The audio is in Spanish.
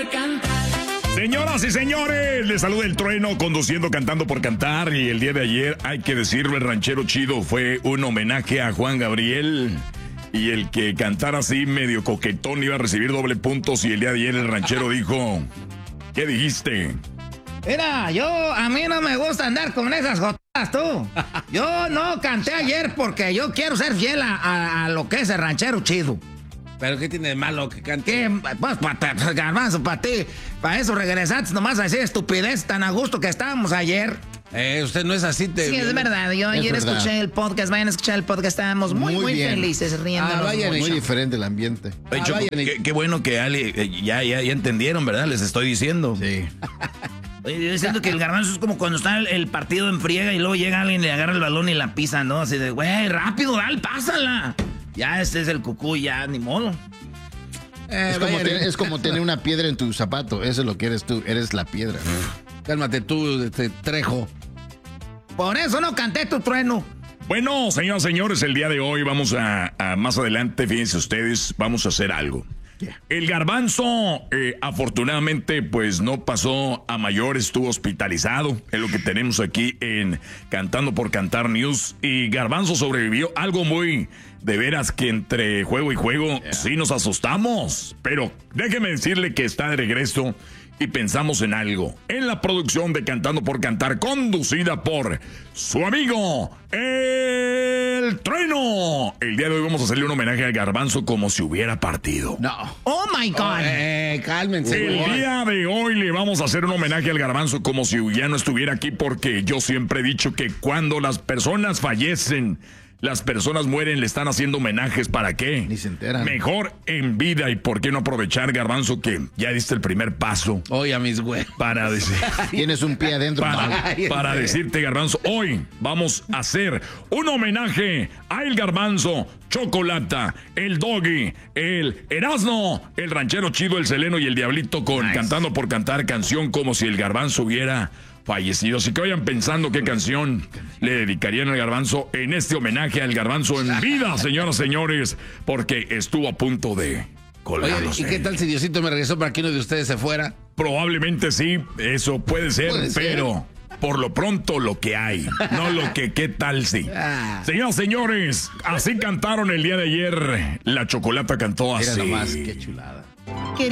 por cantar. Señoras y señores, les saluda el Trueno conduciendo Cantando por Cantar. Y el día de ayer, hay que decirlo, el ranchero chido fue un homenaje a Juan Gabriel. Y el que cantara así medio coquetón iba a recibir doble puntos. Y el día de ayer el ranchero dijo, ¿qué dijiste? Mira, a mí no me gusta andar con esas jotas, tú. Yo no canté ayer porque yo quiero ser fiel a lo que es el ranchero chido. ¿Pero qué tiene de malo que cante? Pues, Garbanzo, para ti, para eso regresaste nomás a decir estupidez tan a gusto que estábamos ayer. Usted no es así. Sí, es verdad. Yo ayer escuché el podcast, vayan a escuchar el podcast, estábamos muy felices, riendo. Muy diferente el ambiente. Qué bueno que Ali, ya entendieron, ¿verdad? Les estoy diciendo. Sí. Oye, yo siento que el Garbanzo es como cuando está el partido en friega y luego llega alguien y le agarra el balón y la pisa, ¿no? Así de, güey, rápido, dale, pásala. Ya este es el cucú, ya, ni modo. Es como tener una piedra en tu zapato. Eso es lo que eres tú, eres la piedra. Cálmate tú, Trejo. Por eso no canté tu Trueno. Bueno, señoras y señores, el día de hoy vamos a más adelante, fíjense ustedes, vamos a hacer algo. El Garbanzo, afortunadamente, pues no pasó a mayores, estuvo hospitalizado. Es lo que tenemos aquí en Cantando por Cantar News. Y Garbanzo sobrevivió, algo muy de veras que entre juego y juego sí nos asustamos. Pero déjeme decirle que está de regreso y pensamos en algo. En la producción de Cantando por Cantar, conducida por su amigo, el Trueno. El día de hoy vamos a hacerle un homenaje al Garbanzo como si hubiera partido. No. Oh, my God. Cálmense. El día de hoy le vamos a hacer un homenaje al Garbanzo como si ya no estuviera aquí, porque yo siempre he dicho que cuando las personas fallecen, las personas mueren, le están haciendo homenajes. ¿Para qué? Ni se enteran. Mejor en vida. ¿Y por qué no aprovechar, Garbanzo, que ya diste el primer paso? Oye, a mis güey. Para decir... Tienes un pie adentro. Para decirte, Garbanzo, hoy vamos a hacer un homenaje a el Garbanzo, Chocolata, el Doggy, el Erasno, el Ranchero Chido, el Seleno y el Diablito con Cantando por Cantar, canción como si el Garbanzo hubiera fallecido. Así que vayan pensando qué canción le dedicarían al Garbanzo en este homenaje al Garbanzo en vida, señoras y señores, porque estuvo a punto de colgarse. ¿Y qué tal si Diosito me regresó para que uno de ustedes se fuera? Probablemente sí, eso puede ser, pero por lo pronto lo que hay, no lo que qué tal si. Señoras y señores, así cantaron el día de ayer. La Chocolata cantó así. Mira nomás, qué chulada.